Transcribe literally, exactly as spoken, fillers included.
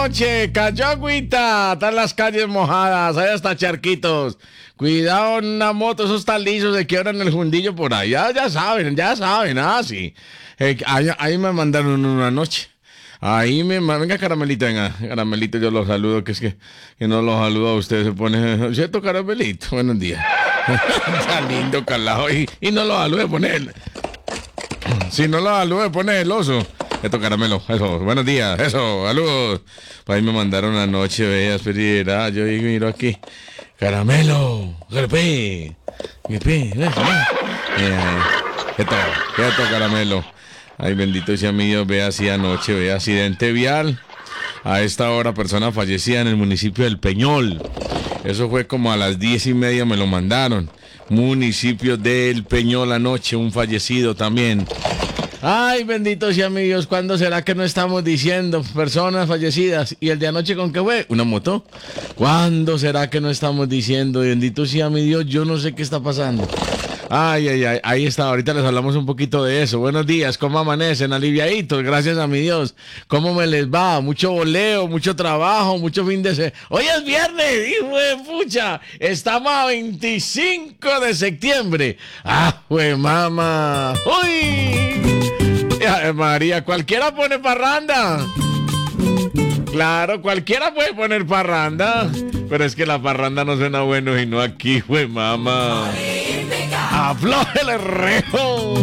noche, cayó agüita, están las calles mojadas, hay hasta charquitos. Cuidado en una moto, esos tan lisos se quiebran el fundillo por ahí. Ya, ya saben, ya saben, ah, sí. Eh, ahí, ahí me mandaron una noche. Ahí me... Venga, Caramelito, venga, Caramelito, yo los saludo, que es que, que no los saludo a usted, se pone... ¿Cierto, Caramelito? Buenos días. Está lindo, calado, y, y no lo salude, pone el... Si no lo salude, pone el oso. Esto, Caramelo, eso, buenos días, eso, saludos. Ahí me mandaron anoche, veas, pero yo miro aquí. Caramelo, golpe, golpe, esto, esto, Caramelo. Ay, bendito sea mi Dios, vea así anoche, vea accidente vial. A esta hora, persona fallecida en el municipio del Peñol. Eso fue como a las diez y media me lo mandaron. Municipio del Peñol anoche, un fallecido también. Ay, bendito sea mi Dios, ¿cuándo será que no estamos diciendo personas fallecidas? ¿Y el de anoche con qué fue? ¿Una moto? ¿Cuándo será que no estamos diciendo? Bendito sea mi Dios, yo no sé qué está pasando. Ay, ay, ay, ahí está, ahorita les hablamos un poquito de eso. Buenos días, ¿cómo amanecen? Aliviaditos, gracias a mi Dios. ¿Cómo me les va? Mucho voleo, mucho trabajo, mucho fin de semana. Hoy es viernes, hijo de pucha. Estamos a veinticinco de septiembre. Ah, güey, mamá. ¡Uy! Ay, María, cualquiera pone parranda. Claro, cualquiera puede poner parranda. Pero es que la parranda no suena bueno y no aquí, güey, mamá. ¡Afloje el rejo!